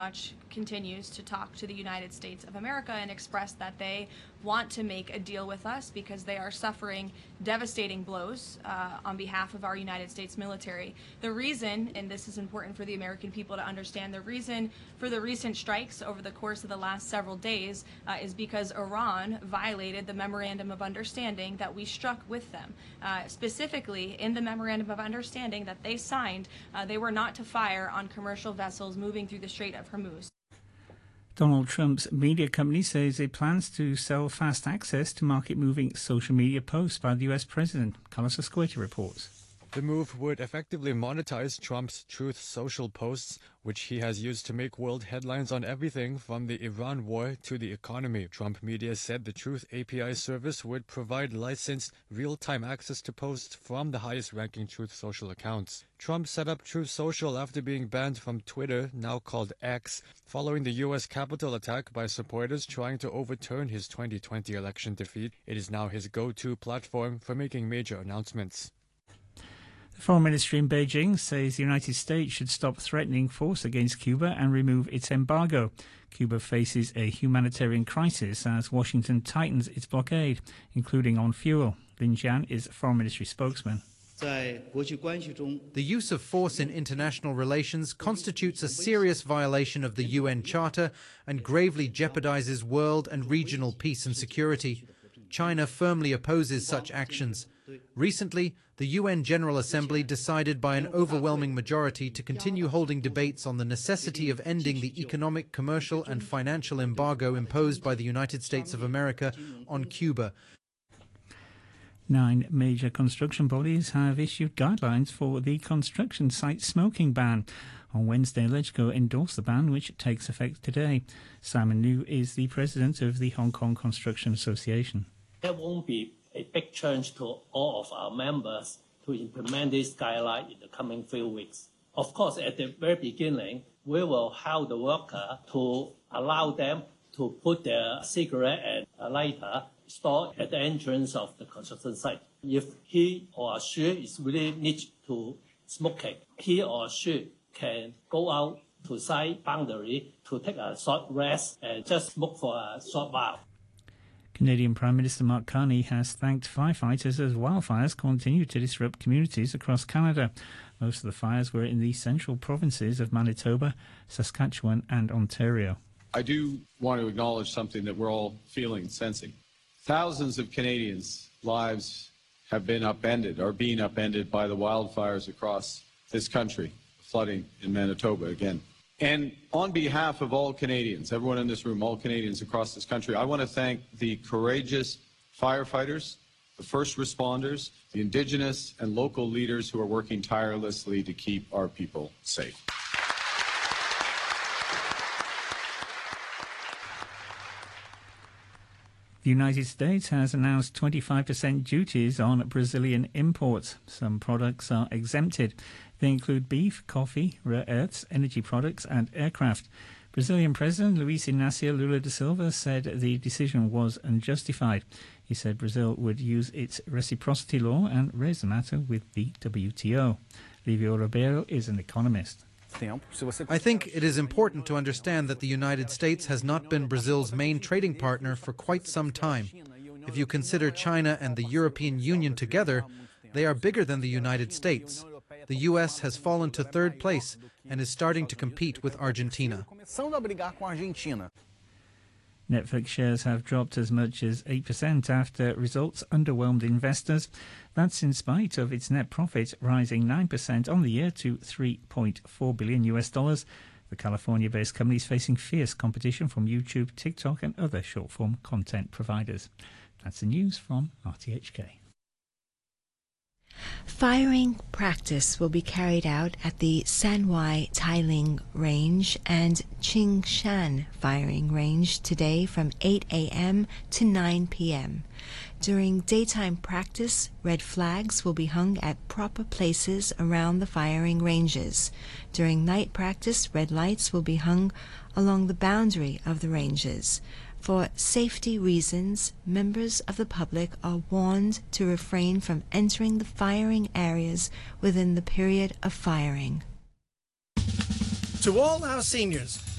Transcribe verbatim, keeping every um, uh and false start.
much continues to talk to the United States of America and express that they want to make a deal with us because they are suffering devastating blows uh, on behalf of our United States military. The reason, and this is important for the American people to understand, the reason for the recent strikes over the course of the last several days uh, is because Iran violated the Memorandum of Understanding that we struck with them. Uh, specifically, in the Memorandum of Understanding that they signed, uh, they were not to fire on commercial vessels moving through the Strait of Hormuz. Donald Trump's media company says it plans to sell fast access to market-moving social media posts by the U S president. Carlos Escueta reports. The move would effectively monetize Trump's Truth Social posts, which he has used to make world headlines on everything from the Iran war to the economy. Trump media said the Truth A P I service would provide licensed real-time access to posts from the highest-ranking Truth Social accounts. Trump set up Truth Social after being banned from Twitter, now called X, following the U S Capitol attack by supporters trying to overturn his twenty twenty election defeat. It is now his go-to platform for making major announcements. The Foreign Ministry in Beijing says the United States should stop threatening force against Cuba and remove its embargo. Cuba faces a humanitarian crisis as Washington tightens its blockade, including on fuel. Lin Jian is Foreign Ministry spokesman. The use of force in international relations constitutes a serious violation of the U N Charter and gravely jeopardizes world and regional peace and security. China firmly opposes such actions. Recently, the U N General Assembly decided by an overwhelming majority to continue holding debates on the necessity of ending the economic, commercial and financial embargo imposed by the United States of America on Cuba. Nine major construction bodies have issued guidelines for the construction site smoking ban. On Wednesday, LegCo endorsed the ban, which takes effect today. Simon Liu is the president of the Hong Kong Construction Association. There won't be a big change to all of our members to implement this guideline in the coming few weeks. Of course, at the very beginning, we will help the worker to allow them to put their cigarette and a lighter stored at the entrance of the construction site. If he or she is really need to smoke it, he or she can go out to site boundary to take a short rest and just smoke for a short while. Canadian Prime Minister Mark Carney has thanked firefighters as wildfires continue to disrupt communities across Canada. Most of the fires were in the central provinces of Manitoba, Saskatchewan and Ontario. I do want to acknowledge something that we're all feeling, sensing. Thousands of Canadians' lives have been upended, are being upended by the wildfires across this country, flooding in Manitoba again. And on behalf of all Canadians, everyone in this room, all Canadians across this country, I want to thank the courageous firefighters, the first responders, the Indigenous and local leaders who are working tirelessly to keep our people safe. The United States has announced twenty-five percent duties on Brazilian imports. Some products are exempted. They include beef, coffee, rare earths, energy products and aircraft. Brazilian President Luiz Inácio Lula da Silva said the decision was unjustified. He said Brazil would use its reciprocity law and raise the matter with the W T O. Livio Ribeiro is an economist. I think it is important to understand that the United States has not been Brazil's main trading partner for quite some time. If you consider China and the European Union together, they are bigger than the United States. The U S has fallen to third place and is starting to compete with Argentina. Netflix shares have dropped as much as eight percent after results underwhelmed investors. That's in spite of its net profit rising nine percent on the year to three point four billion U S dollars. The California-based company is facing fierce competition from YouTube, TikTok and other short-form content providers. That's the news from R T H K. Firing practice will be carried out at the Sanwai Tailing Range and Qingshan Firing Range today from eight a m to nine p m During daytime practice, red flags will be hung at proper places around the firing ranges. During night practice, red lights will be hung along the boundary of the ranges. For safety reasons, members of the public are warned to refrain from entering the firing areas within the period of firing. To all our seniors,